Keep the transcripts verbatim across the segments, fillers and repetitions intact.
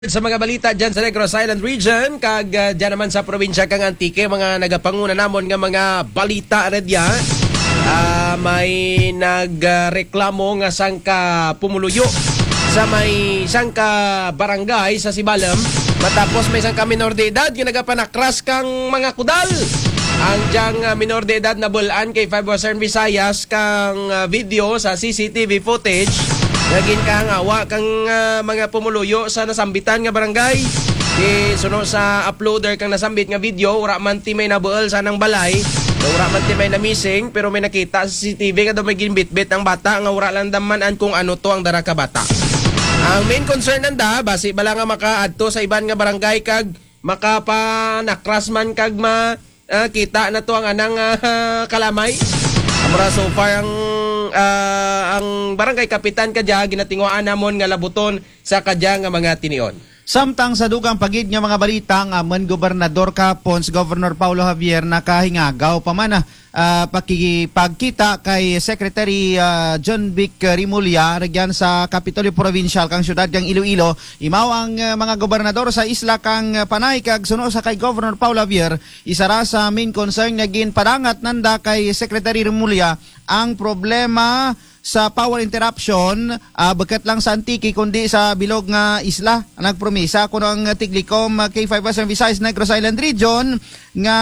Sa mga balita dyan sa Negros Island Region, kag uh, dyan naman sa probinsya kang Antique, mga nagapanguna namon nga mga balita redya. Uh, may nagreklamo nga sangka pumuluyo sa may sangka barangay sa Sibalam. Matapos may sangka minor de edad nga nagapanakras kang mga kudal. Ang diyang uh, minor de edad na bulan kay five Western Visayas kang uh, video sa C C T V footage. Naging kahangawa kang uh, mga pumuluyo sa nasambitan nga barangay. Di suno sa uploader kang nasambit nga video, ura man ti may nabuol sa nang balay. Ura man ti may na missing, pero may nakita sa C C T V nga daw may ginbitbit ang bata nga ura lang damanan kung ano to ang dara ka bata. Ang main concern nanda, basi bala nga makaadto sa iban nga barangay kag makapanakras man kag ma uh, kita na to ang anang uh, kalamay. Amra so far ang uh, ang barangay kapitan kadya ginatinguan namon nga labuton sa kadya nga mga tinion. Samtang sa dugang pagid nga mga balita nga man gobernador kapon si Governor Paulo Javier nakahingagaw pa man uh, pakikipagkita kay Secretary uh, John Vic Rimulya regyan sa Kapitolyo Provincial kang syudad kang Iloilo. Imaw ang uh, mga gobernador sa isla kang uh, Panay kag suno sa kay Governor Paulo Javier isara sa main concern nga ginpadangat nanda kay Secretary Rimulya ang problema sa power interruption, uh, bakat lang sa Antique kundi sa bilog nga isla. Nagpromisa kuno ang Tiglikom uh, K five Western Visayas Negros Island Region nga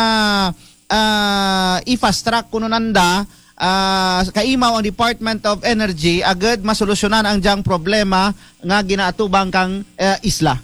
uh, i-fast track kuno nanda uh, kaimaw ang Department of Energy agad masolusyonan ang diyang problema nga ginaatubang kang uh, isla.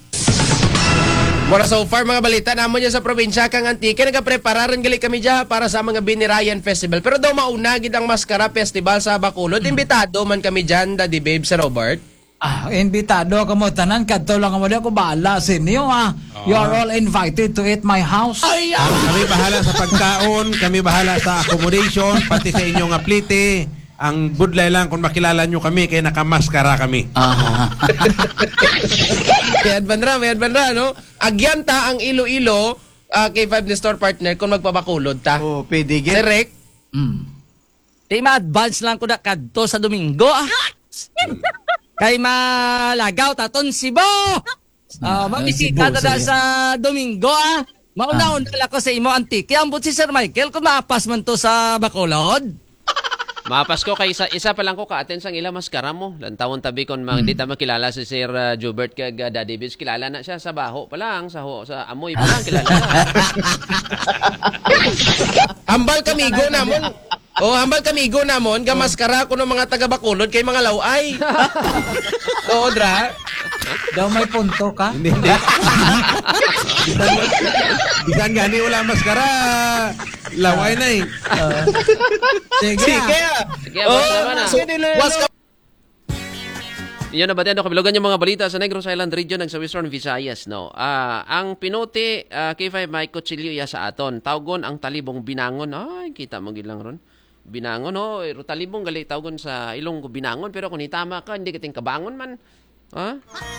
Mura so far mga balita namon dyan sa probinsya kang Antique, nagaprepararan gali kami dyan para sa mga Binirayan Festival. Pero daw mauna gid ang Maskara Festival sa Bacolod. Imbitado man kami dyan, Daddy Babe, sa Robert. Ah, imbitado ka mo tanan, kadto lang mo di ako bahala sa inyo ah. Oh. You are all invited to eat my house. Ay, ah. Kami bahala sa pagkaon, kami bahala sa accommodation, pati sa inyong aplite. Ang budlay lang kung makilala nyo kami kaya nakamaskara kami. Ah. May advanra, may advanra, no? Agyanta ang Iloilo uh, K five ni store partner kung magpabakulod ta. Oh, pwede gid. Direct. Mm. Di ma-advance lang ko na kadto sa Domingo ah. Kay malagaw taton Cebu. Ah, mabisita na da sa Domingo ah. Mauna-una ko sa imo Antique. Ambot si Sir Michael kung maapas man to sa Bacolod. Mapas ko kay isa, isa pa lang ko ka-attend sang ila maskara mo. Lantawon tabi kon mang mm. di ta makilala si Sir uh, Jubert kag uh, Daddy Biz, kilala na siya sa baho pa lang, sa ho, sa amoy pa lang kilala na. Hambal kamigo namon. Oh, hambal kamigo namon ga maskara kuno mga taga Bacolod kay mga laway. Oo, dra. Daw may punto ka? Hindi, hindi. bisan, bisan gani wala maskara. Laway na eh. Uh, sige. Sige. Sige, oh, naman ah. So, was ka Iyon na ba tayo kabilogan yung mga balita sa Negros Island Region ng sa Western Visayas, no? Ah, ang pinuti uh, K five Mike Cuchillo ya sa aton. Tawgon ang talibong binangon. Ay, kita mo gilang ron. Binangon, no? Oh, talibong gali tawgon sa ilong ko binangon pero kung itama ka hindi kiting kabangon man. Ha?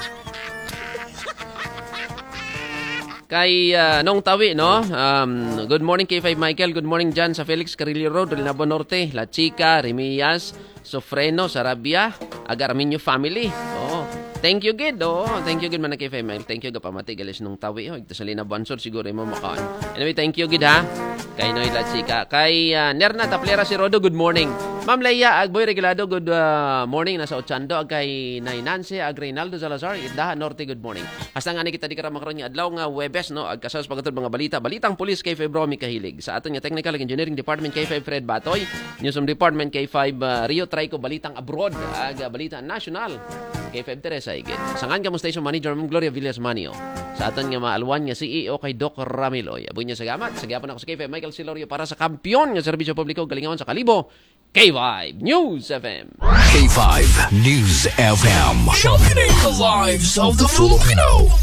Kay uh, Nong Tawi, no? Um, good morning K five Michael, good morning dyan sa Felix Carrillo Road, Rinabo Norte, La Chica, Remillas, Sofreno, Sarabia, Agarminyo family. Oh, thank you gid. Oh, thank you gid man K five Michael. Thank you gapamati galis Nong Tawi. Oh, ito sa Lina Bansod siguro mo makaan. Anyway, thank you gid ha. Kay Noy La Chica, kay uh, Nerna Taplera si Rodo, good morning. Ma'am Leia Agboy Regalado, good uh, morning nasa Ochando. Kay Nay Nancy Ag Reynaldo Salazar, Indaha Norte, good morning. Hasta nga ni kita di karama karon nga adlaw nga Webes, no? Agkasas pagkatod mga balita. Balitang pulis K five Romy Kahilig. Sa aton nga Technical Engineering Department K five Fred Batoy. Newsroom Department K five uh, Rio Trico, balitang abroad, ag balita national K five Teresa Igit. Sangan ka mo station manager Ma'am Gloria Villas Manio. Sa aton nga maalwan nga C E O kay Doc Ramiloy. Abun niya sa gamat. Sagapon ako sa K five Michael Silorio para sa kampiyon nga serbisyo publiko galingawan sa Kalibo. K five News F M. K five News F M. Sharpening the lives of the Filipino.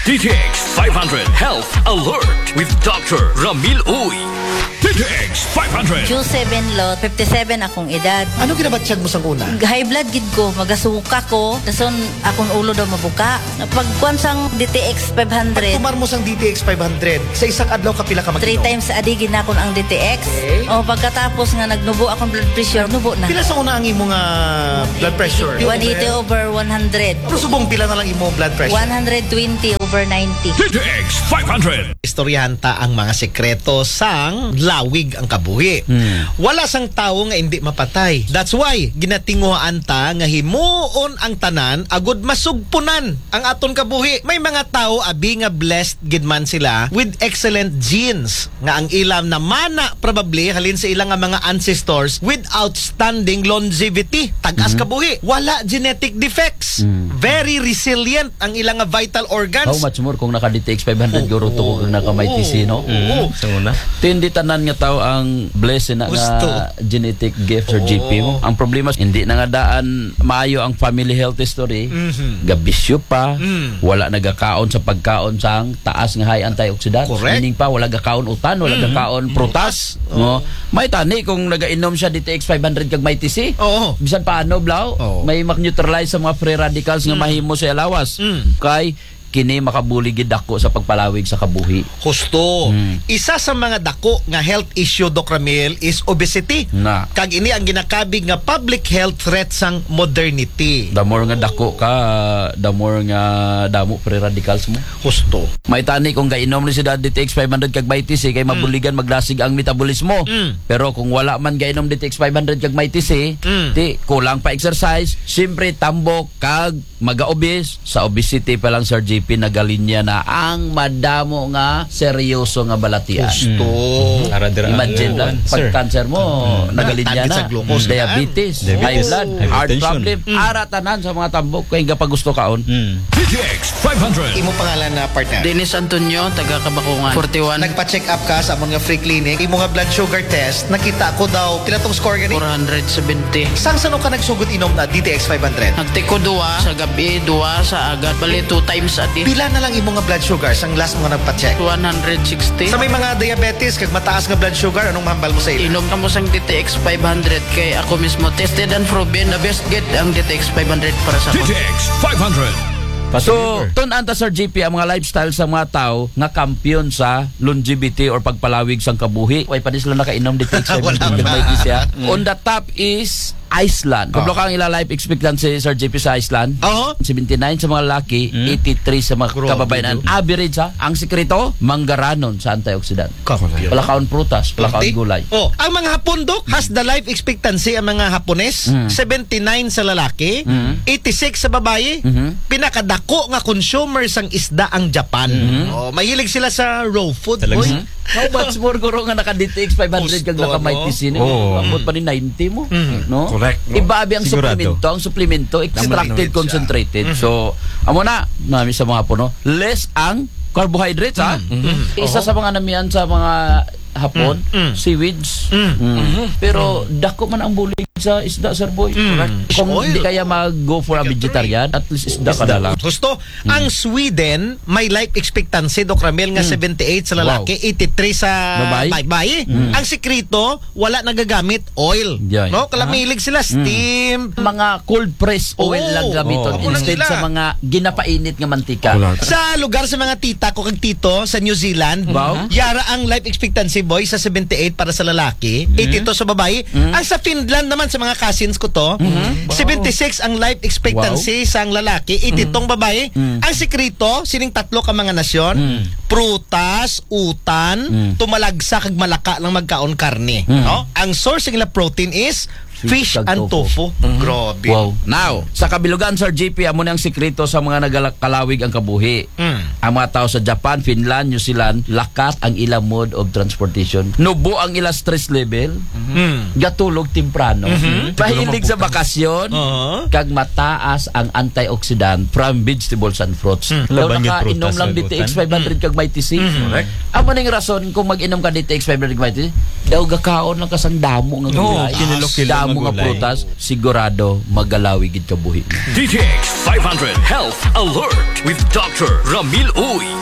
D T X five hundred Health Alert with Doctor Ramil Uy. D T X five hundred. Q seven lot, fifty-seven akong edad. Ano ginabatsyag mo sa una? High blood gid ko, magasuka ko, dason akong ulo daw mabuka. Pagkuan sang D T X five hundred, Tumar mo sang D T X five hundred, sa isang adlaw ka pila ka mag three times a day ginakon ang D T X. Okay. O pagkatapos nga nagnubo akong blood pressure, nubo na. Pila sa una ang imo nga blood pressure? one eighty over one hundred. Ano subong pila na lang imo blood pressure? one twenty over ninety. D T X five hundred. Istoryahan ta ang mga sekreto sang lawig ang kabuhi. Wala sang tawo nga hindi mapatay. That's why ginatinguhaan ta nga himuon ang tanan agud masugpunan ang aton kabuhi. May mga tawo abi nga blessed gid man sila with excellent genes nga ang ilam na mana probably halin sa ilang nga mga ancestors with outstanding longevity. Tagas kabuhi. Wala genetic defects. Very resilient ang ilang nga vital organs. How much more kung naka-D T X five hundred Oo, guro to oo, kung naka-may T C, no? Oo. Sa una. Tindi tanan nga tao ang blessing na Gusto. nga genetic gift or Oo. G P mo. Ang problema, hindi na nga daan maayo ang family health history. Mhm. Gabisyo pa, Mm. wala nagakaon sa pagkaon sang taas nga high antioxidant. Correct. Meaning pa, wala gakaon utan, wala gakaon prutas. No? May tani kung nagainom siya D T X five hundred kag may T C. Oo. Bisan paano, Blau? Oo. May mag-neutralize sa mga free radicals nga mahimo sa alawas. Mm. Kay kini makabuli gid dako sa pagpalawig sa kabuhi. Husto. Mm. Isa sa mga dako nga health issue, Doc Ramil, is obesity. Na. Kag ini ang ginakabig nga public health threat sang modernity. The more nga dako ka, the more nga damo free radicals mo. Husto. May tani kung gainom ni si D T X five hundred kag may T C kay mabuligan maglasig ang metabolismo. Mm. Pero kung wala man gainom D T X five hundred kag may T C, Mm. di kulang pa exercise, siyempre tambok kag maga-obese. Sa obesity pa lang Sir J P nagalinya na ang madamo nga seryoso nga balatian. Husto. Imagine lang, pag cancer mo, nagalinya Tagit na. sa glucose na. Diabetes, high blood, heart problem, ara tanan sa mga tambok kay gapag gusto kaon. D T X five hundred. Imo pangalan na partner? Dennis Antonio, taga Kabakungan, forty-one, Nagpa-check up ka sa amon nga free clinic. Imo nga blood sugar test, nakita ko daw pila tong score gani? four seventy. Sang sano ka nagsugot inom na D T X five hundred? Nagtiko duwa sa gabi, duwa sa agad, bali two times a day. Pila na lang imo nga blood sugar sang last mo nga nagpa-check? one sixty. Sa may mga diabetes kag mataas nga blood sugar, anong mahambal mo sa ila? Inom ka mo sang D T X five hundred kay ako mismo tested and proven the best get ang D T X five hundred para sa D ako. T X five hundred. So, tun-an ta Sir J P ang mga lifestyle sa mga tao nga kampiyon sa longevity or pagpalawig sang kabuhi. Way pa di sila nakainom D T X five hundred Wala kag may pa. T C, ah. On the top is Iceland. Kablo ka ang ila life expectancy Sir J P sa Iceland. Oo. seventy-nine sa mga lalaki, eighty-three sa mga Grabe, kababayan. no? Average ha. Ang sekreto, manggaranon sa antioxidant. Kampiyon. Palakaon prutas, palakaon gulay. Oh, ang mga Hapon, Dok, has the life expectancy ang mga Hapones, Mm. seventy-nine sa lalaki, Mm. eighty-six sa babae. Mhm. Pinakadako nga consumers ang isda ang Japan. Oh, mahilig sila sa raw food. Boy. How much more guro nga naka-D T X five hundred kag Gusto, naka-may T C ni? Oo. Abot pa ni ninety mo. No? Correct, no? Ibabi ang Sigurado. suplemento. Ang suplemento, extracted, Tama. concentrated. So, amo na, nami sa mga puno, less ang carbohydrates, ha? Isa sa mga namian sa mga Hapon, seaweeds. Mm. Pero dako man ang bulig sa isda, Sir Boy. Kung Oil. hindi kaya mag-go for a vegetarian, at least isda ka na lang. Gusto, ang Sweden may life expectancy, Dok Ramil, nga seventy-eight sa lalaki, eighty-three sa Babae. babae. Ang sekreto, wala nagagamit oil. Yan. No, kalamilig sila steam. Mga cold press oil Oo. lang gamiton Oo. instead Nila. sa mga ginapainit nga mantika. Sa lugar sa mga tita ko kag tito sa New Zealand, Wow. yara ang life expectancy boy sa seventy-eight para sa lalaki, eighty-two sa babae. Ang sa Finland naman sa mga cousins ko to, seventy-six ang life expectancy sa ang lalaki, eighty-two ang babae. Ang sekreto, sining tatlo ka mga nasyon, prutas, utan, tumalagsa kag malaka lang magkaon karne. No? Ang source nila protein is fish kag and tofu. tofu. Grabe. Wow. Now, sa kabilugan, Sir J P, amo na ang sikreto sa mga nagkalawig ang kabuhi. Mm. Ang mga tao sa Japan, Finland, New Zealand, lakat ang ilang mode of transportation. Nubo ang ilang stress level. Mm. Gatulog temprano. Mahilig sa bakasyon. Oo. Kag mataas ang antioxidant from vegetables and fruits. Daw nakainom lang D T X five hundred kag may T C. Amo ning rason kung mag-inom ka D T X five hundred kag may T C, daw gakaon lang kasang damo nga gulay. kinilo-kilo. Damo ang mga magulay. prutas sigurado magalawig gid kabuhi. D T X five hundred Health Alert with Doctor Ramil Uy.